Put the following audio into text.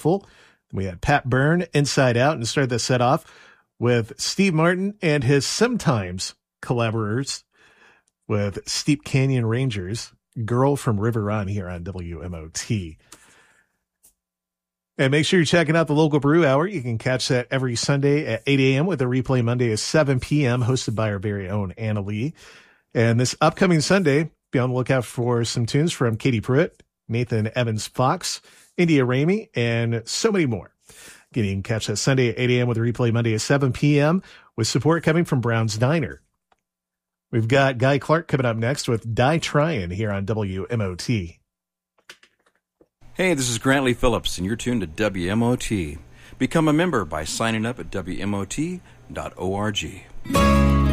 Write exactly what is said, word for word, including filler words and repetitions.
Beautiful. We had Pat Byrne, Inside Out, and started the set off with Steve Martin and his sometimes collaborators with Steep Canyon Rangers, Girl from River Run here on W M O T. And make sure you're checking out the local brew hour. You can catch that every Sunday at eight a.m. with a replay Monday at seven p.m. hosted by our very own Anna Lee. And this upcoming Sunday, be on the lookout for some tunes from Katie Pruitt, Nathan Evans-Fox, India Ramey, and so many more. Again, you can catch that Sunday at eight a.m. with a replay Monday at seven p.m. with support coming from Brown's Diner. We've got Guy Clark coming up next with Die Tryin' here on W M O T. Hey, this is Grantley Phillips, and you're tuned to W M O T. Become a member by signing up at W M O T dot org.